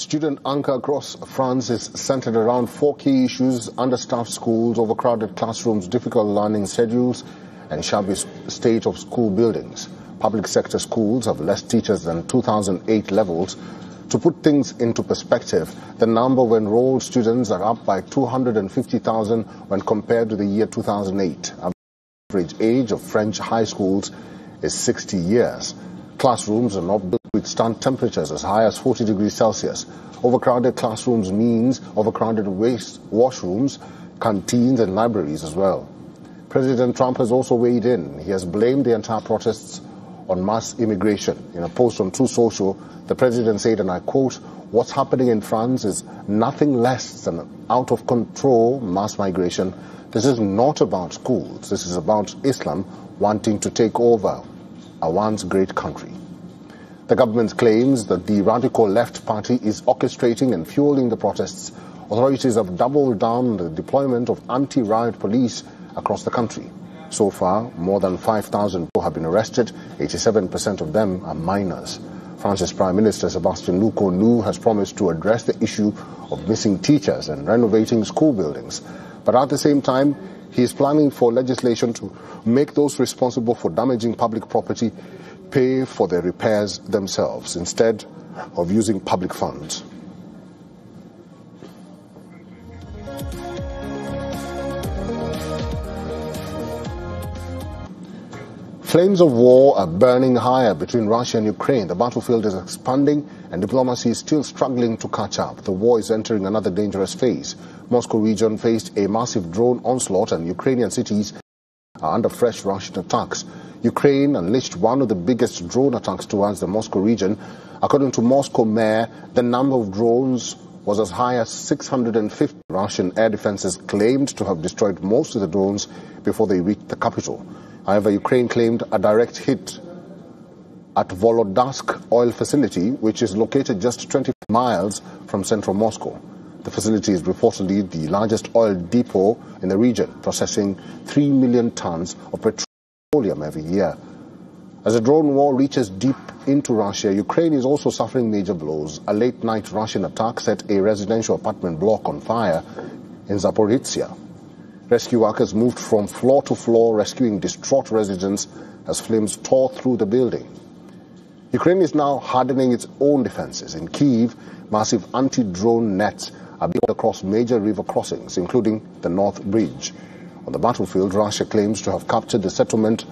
Student anger across France is centered around four key issues: understaffed schools, overcrowded classrooms, difficult learning schedules, and shabby state of school buildings. Public sector schools have less teachers than 2008 levels. To put things into perspective, the number of enrolled students are up by 250,000 when compared to the year 2008. Average age of French high schools is 60 years. Classrooms are not built to withstand temperatures as high as 40 degrees Celsius. Overcrowded classrooms means overcrowded washrooms, canteens and libraries as well. President Trump has also weighed in. He has blamed the entire protests on mass immigration. In a post on True Social, the president said, and I quote, "What's happening in France is nothing less than out-of-control mass migration. This is not about schools. This is about Islam wanting to take over a once great country." The government claims that the radical left party is orchestrating and fueling the protests. Authorities have doubled down on the deployment of anti-riot police across the country. So far, more than 5,000 people have been arrested. 87% of them are minors. France's Prime Minister Sébastien Lecornu has promised to address the issue of missing teachers and renovating school buildings. But at the same time, he is planning for legislation to make those responsible for damaging public property pay for their repairs themselves instead of using public funds. Flames of war are burning higher between Russia and Ukraine. The battlefield is expanding and diplomacy is still struggling to catch up. The war is entering another dangerous phase. Moscow region faced a massive drone onslaught and Ukrainian cities are under fresh Russian attacks. Ukraine unleashed one of the biggest drone attacks towards the Moscow region. According to Moscow mayor, the number of drones was as high as 650. Russian air defenses claimed to have destroyed most of the drones before they reached the capital. However, Ukraine claimed a direct hit at Volodyask oil facility, which is located just 20 miles from central Moscow. The facility is reportedly the largest oil depot in the region, processing 3 million tons of petroleum every year. As the drone war reaches deep into Russia, Ukraine is also suffering major blows. A late-night Russian attack set a residential apartment block on fire in Zaporizhzhia. Rescue workers moved from floor to floor, rescuing distraught residents as flames tore through the building. Ukraine is now hardening its own defenses. In Kyiv, massive anti-drone nets are built across major river crossings, including the North Bridge. On the battlefield, Russia claims to have captured the settlement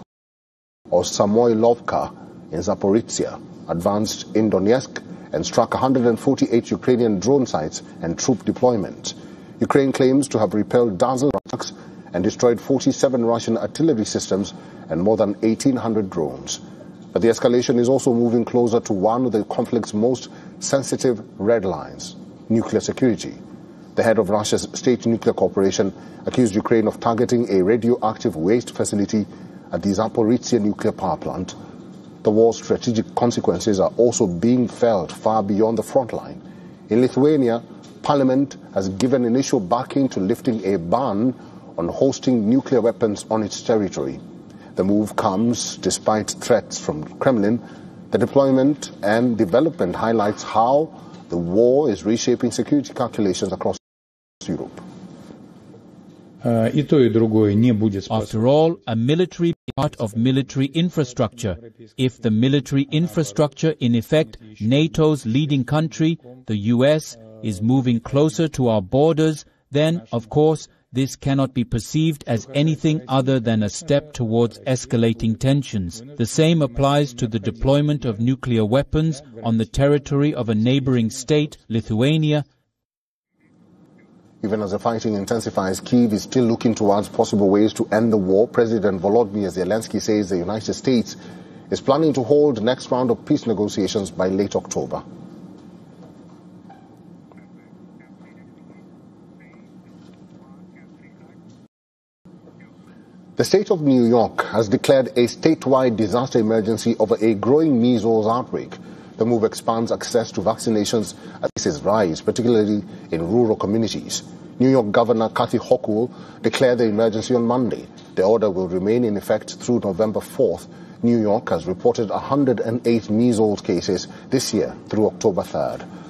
of Samoilovka in Zaporizhzhia, advanced in Donetsk, and struck 148 Ukrainian drone sites and troop deployment. Ukraine claims to have repelled dozens of attacks and destroyed 47 Russian artillery systems and more than 1,800 drones. But the escalation is also moving closer to one of the conflict's most sensitive red lines: nuclear security. The head of Russia's State Nuclear Corporation accused Ukraine of targeting a radioactive waste facility at the Zaporizhzhia nuclear power plant. The war's strategic consequences are also being felt far beyond the front line. In Lithuania, Parliament has given initial backing to lifting a ban on hosting nuclear weapons on its territory. The move comes despite threats from the Kremlin. The deployment and development highlights how the war is reshaping security calculations across Europe. After all, a military part of military infrastructure. If the military infrastructure, in effect, NATO's leading country, the US, is moving closer to our borders, then, of course, this cannot be perceived as anything other than a step towards escalating tensions. The same applies to the deployment of nuclear weapons on the territory of a neighboring state, Lithuania. Even as the fighting intensifies, Kyiv is still looking towards possible ways to end the war. President Volodymyr Zelensky says the United States is planning to hold the next round of peace negotiations by late October. The state of New York has declared a statewide disaster emergency over a growing measles outbreak. The move expands access to vaccinations as cases rise, particularly in rural communities. New York Governor Kathy Hochul declared the emergency on Monday. The order will remain in effect through November 4th. New York has reported 108 measles cases this year through October 3rd.